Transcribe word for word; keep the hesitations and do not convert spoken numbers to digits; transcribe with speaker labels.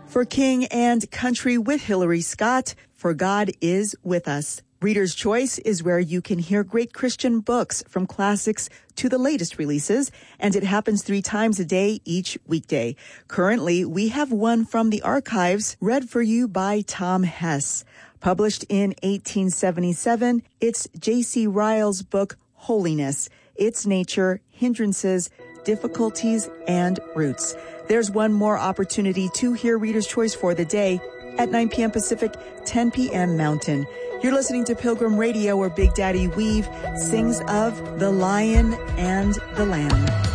Speaker 1: For King and Country with Hillary Scott, For God is With Us. Reader's Choice is where you can hear great Christian books from classics to the latest releases, and it happens three times a day each weekday. Currently, we have one from the archives read for you by Tom Hess. Published in eighteen seventy-seven, it's J C Ryle's book, Holiness, Its Nature, Hindrances, Difficulties, and Roots. There's one more opportunity to hear Reader's Choice for the day at nine p.m. Pacific, ten p.m. Mountain. You're listening to Pilgrim Radio, where Big Daddy Weave sings of the Lion and the Lamb.